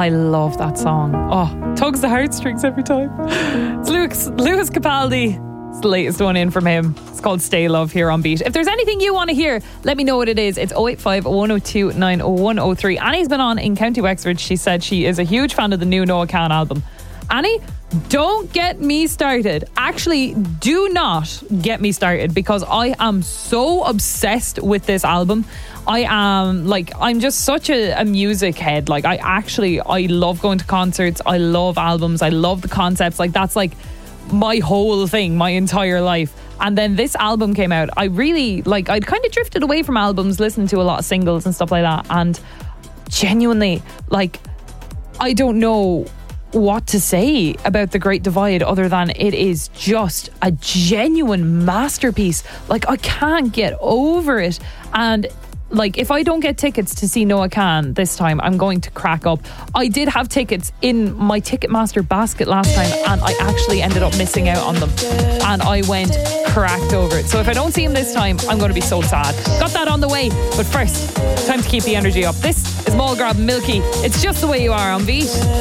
I love that song. Oh, tugs the heartstrings every time. It's Lewis Capaldi. It's the latest one in from him. It's called Stay Love here on Beat. If there's anything you want to hear, let me know what it is. It's 085 102 90103. Annie's been on in County Wexford. She said she is a huge fan of the new Noah Kahan album. Annie, don't get me started. Actually, do not get me started, because I am so obsessed with this album. I'm just such a music head. Like, I love going to concerts. I love albums. I love the concepts. Like, that's like my whole thing, my entire life. And then this album came out. I really, I'd kind of drifted away from albums, listened to a lot of singles and stuff like that. And genuinely, I don't know what to say about The Great Divide other than it is just a genuine masterpiece. I can't get over it. And if I don't get tickets to see Noah Kahan this time, I'm going to crack up. I did have tickets in my Ticketmaster basket last time, and I actually ended up missing out on them, and I went cracked over it. So if I don't see him this time, I'm going to be so sad. Got that on the way, but first, time to keep the energy up. This is Mulgrab Milky. It's just the way you are on Beat.